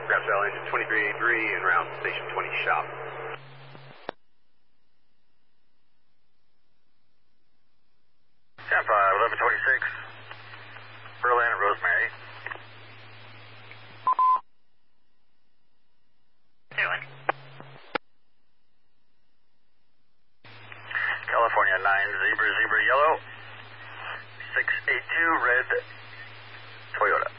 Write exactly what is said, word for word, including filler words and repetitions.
Grass Valley engine twenty-three eighty-three and round station twenty shop. Tampa, eleven twenty-six, Berlin, Rosemary. Doing. California nine, Zebra, Zebra, Yellow, six eight two, Red, Toyota.